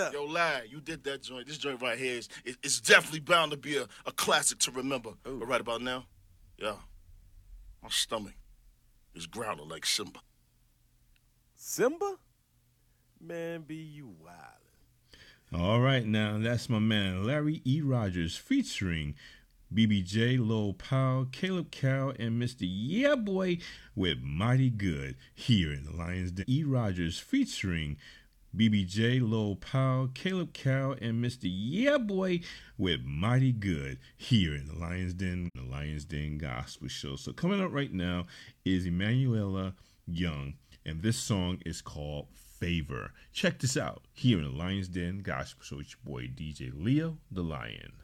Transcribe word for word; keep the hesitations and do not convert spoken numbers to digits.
Yeah. Yo, Larry, you did that joint. This joint right here is it, it's definitely bound to be a, a classic to remember. Ooh. But right about now, yeah, my stomach is growling like Simba. Simba? Man, be you wildin'. All right, now that's my man Larry E. Rogers featuring B B J, Lil Powell, Caleb Cow, and Mister Yeah Boy with Mighty Good here in the Lions Den. E. Rogers featuring B B J, Lil Powell, Caleb Cow, and Mister Yeah Boy with Mighty Good here in the Lions Den, the Lions Den Gospel Show. So coming up right now is Emanuela Young, and this song is called Favor. Check this out here in the Lions Den Gospel Show. It's your boy D J Leo the Lion.